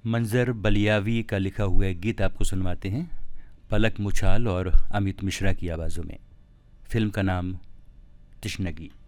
मंजर बलियावी का लिखा हुआ एक गीत आपको सुनवाते हैं, पलक मुछाल और अमित मिश्रा की आवाज़ों में। फिल्म का नाम तिश्नगी।